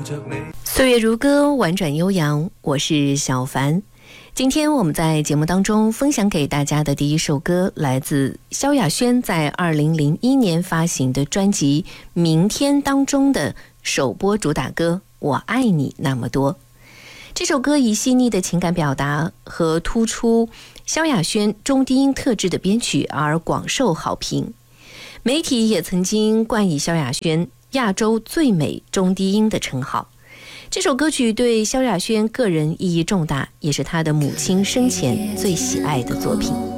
岁月如歌，婉转悠扬，我是小凡。今天我们在节目当中分享给大家的第一首歌，来自萧亚轩在2001年发行的专辑《明天》当中的首播主打歌《我爱你那么多》。这首歌以细腻的情感表达和突出萧亚轩中低音特质的编曲而广受好评，媒体也曾经冠以萧亚轩亚洲最美中低音的称号。这首歌曲对萧亚轩个人意义重大，也是她的母亲生前最喜爱的作品。